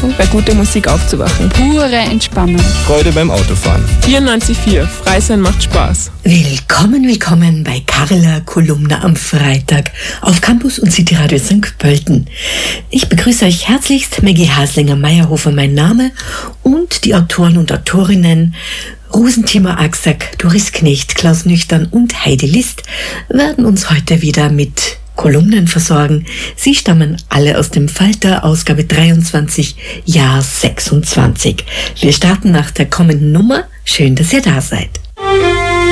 bei guter Musik aufzuwachen. Pure Entspannung. Freude beim Autofahren. 94,4. Freisein macht Spaß. Willkommen bei Carla Kolumna am Freitag auf Campus und City Radio St. Pölten. Ich begrüße euch herzlichst, Maggie Haslinger-Meyerhofer mein Name, und die Autoren und Autorinnen Rosenthiemer Axack, Doris Knecht, Klaus Nüchtern und Heidi List werden uns heute wieder mit Kolumnen versorgen. Sie stammen alle aus dem Falter, Ausgabe 23, Jahr 26. Wir starten nach der kommenden Nummer. Schön, dass ihr da seid.